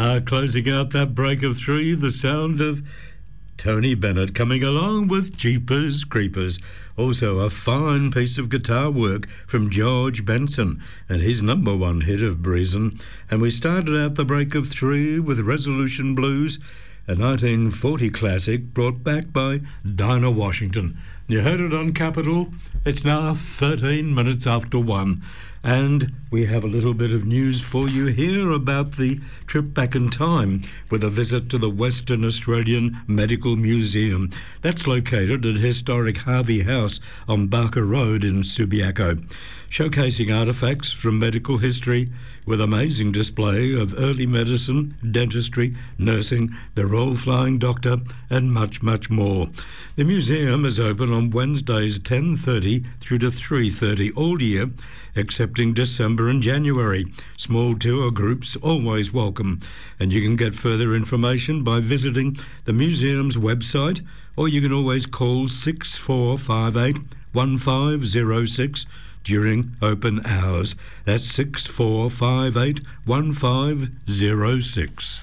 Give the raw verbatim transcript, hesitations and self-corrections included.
Uh, closing out that break of three, the sound of Tony Bennett coming along with Jeepers Creepers. Also a fine piece of guitar work from George Benson and his number one hit of Breezin'. And we started out the break of three with Resolution Blues, a nineteen forty classic brought back by Dinah Washington. You heard it on Capital. It's now thirteen minutes after one. And we have a little bit of news for you here about the trip back in time with a visit to the Western Australian Medical Museum. That's located at historic Harvey House on Barker Road in Subiaco, showcasing artefacts from medical history with amazing display of early medicine, dentistry, nursing, the Royal Flying Doctor, and much, much more. The museum is open on Wednesdays ten thirty through to three thirty all year, excepting December and January. Small tour groups always welcome, and you can get further information by visiting the museum's website, or you can always call six four five eight one five zero six during open hours. That's six four five eight one five zero six.